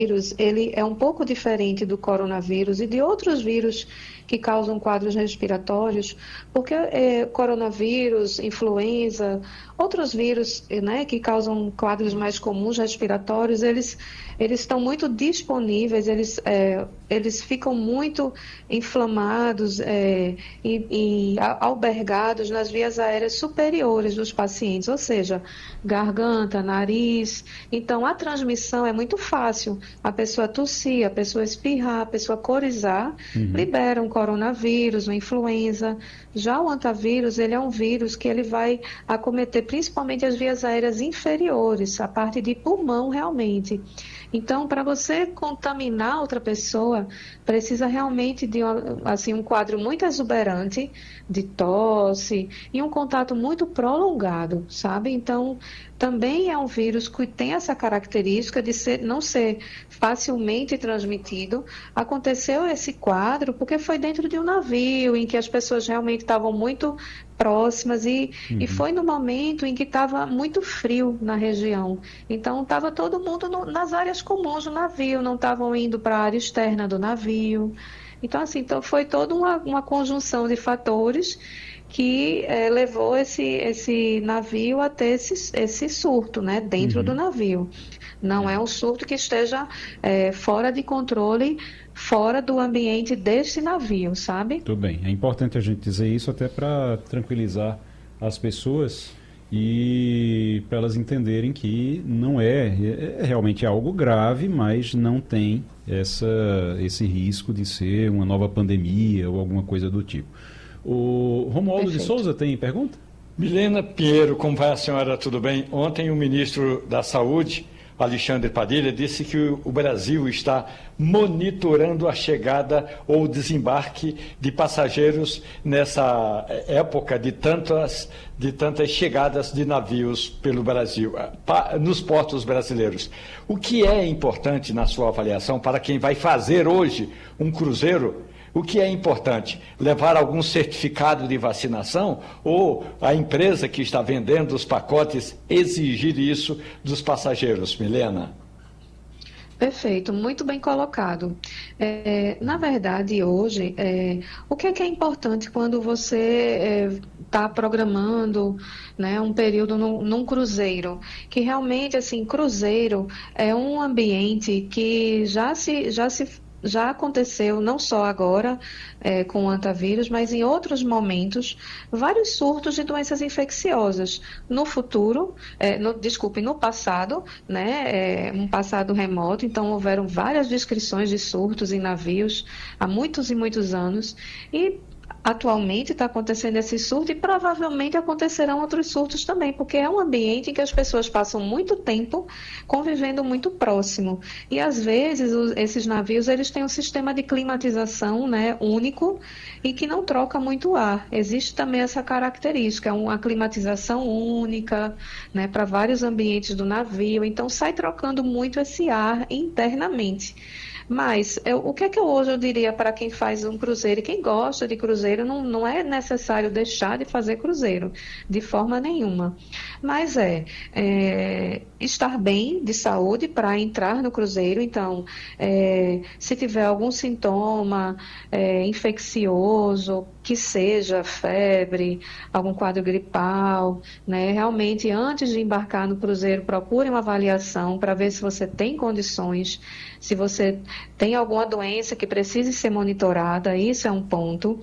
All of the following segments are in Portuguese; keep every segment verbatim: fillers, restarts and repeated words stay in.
vírus, ele é um pouco diferente do coronavírus e de outros vírus que causam quadros respiratórios, porque é, coronavírus, influenza, outros vírus, né, que causam quadros mais comuns respiratórios, eles, eles estão muito disponíveis, eles, é, eles ficam muito inflamados é, e, e albergados nas vias aéreas superiores dos pacientes, ou seja, garganta, nariz. Então, a transmissão é muito fácil. A pessoa tossir, a pessoa espirrar, a pessoa corizar, Uhum. libera um coronavírus, uma influenza. Já o antavírus, ele é um vírus que ele vai acometer principalmente as vias aéreas inferiores, a parte de pulmão realmente. Então, para você contaminar outra pessoa, precisa realmente de assim, um quadro muito exuberante, de tosse e um contato muito prolongado, sabe? Então, também é um vírus que tem essa característica de ser, não ser facilmente transmitido. Aconteceu esse quadro porque foi dentro de um navio em que as pessoas realmente estavam muito próximas e, e Uhum. foi no momento em que estava muito frio na região. Então, estava todo mundo no, nas áreas comuns do navio, não estavam indo para a área externa do navio. Então, assim, então foi toda uma, uma conjunção de fatores que eh, levou esse, esse navio a ter esse, esse surto, né, dentro do Uhum. navio. Não é um surto que esteja eh, fora de controle, fora do ambiente deste navio, sabe? Tudo bem. É importante a gente dizer isso até para tranquilizar as pessoas e para elas entenderem que não é, é, é realmente algo grave, mas não tem essa, esse risco de ser uma nova pandemia ou alguma coisa do tipo. O Romualdo de Perfeito. Souza tem pergunta? Milena Pinheiro, como vai a senhora? Tudo bem? Ontem o ministro da Saúde, Alexandre Padilha, disse que o Brasil está monitorando a chegada ou desembarque de passageiros nessa época de tantas, de tantas chegadas de navios pelo Brasil, nos portos brasileiros. O que é importante na sua avaliação para quem vai fazer hoje um cruzeiro? O que é importante? Levar algum certificado de vacinação ou a empresa que está vendendo os pacotes exigir isso dos passageiros, Milena? Perfeito, muito bem colocado. É, na verdade, hoje, é, o que é que é importante quando você está programando, né, um período num, num cruzeiro? Que realmente, assim, cruzeiro é um ambiente que já se, já se já aconteceu, não só agora é, com o antavírus, mas em outros momentos, vários surtos de doenças infecciosas. No futuro, é, no, desculpe, no passado, né, é, um passado remoto, então houveram várias descrições de surtos em navios há muitos e muitos anos, e atualmente está acontecendo esse surto e provavelmente acontecerão outros surtos também, porque é um ambiente em que as pessoas passam muito tempo convivendo muito próximo. E às vezes os, esses navios eles têm um sistema de climatização, né, único e que não troca muito ar. Existe também essa característica, uma climatização única, né, para vários ambientes do navio. Então sai trocando muito esse ar internamente. Mas eu, o que é que eu hoje eu diria para quem faz um cruzeiro e quem gosta de cruzeiro, não, não é necessário deixar de fazer cruzeiro, de forma nenhuma. Mas é, é estar bem de saúde para entrar no cruzeiro. Então, é, se tiver algum sintoma é, infeccioso, que seja febre, algum quadro gripal, né, realmente antes de embarcar no cruzeiro, procure uma avaliação para ver se você tem condições, se você tem alguma doença que precise ser monitorada, isso é um ponto.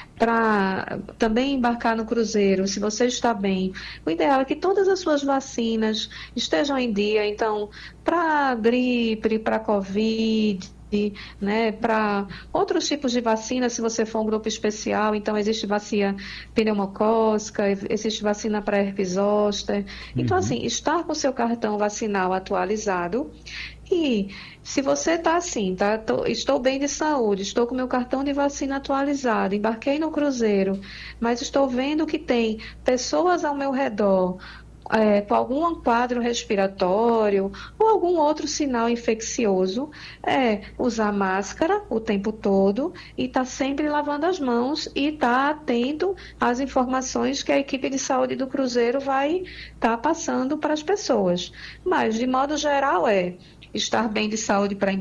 Para também embarcar no cruzeiro, se você está bem, o ideal é que todas as suas vacinas estejam em dia. Então, para gripe, para Covid, né, para outros tipos de vacina, se você for um grupo especial, então existe vacina pneumocócica, existe vacina para herpes zoster. Então, Uhum. assim, estar com o seu cartão vacinal atualizado. E se você está assim, tá? Tô- estou bem de saúde, estou com meu cartão de vacina atualizado, embarquei no cruzeiro, mas estou vendo que tem pessoas ao meu redor é, com algum quadro respiratório ou algum outro sinal infeccioso, é usar máscara o tempo todo e estar sempre lavando as mãos e estar atento às informações que a equipe de saúde do cruzeiro vai estar passando para as pessoas. Mas, de modo geral, é estar bem de saúde para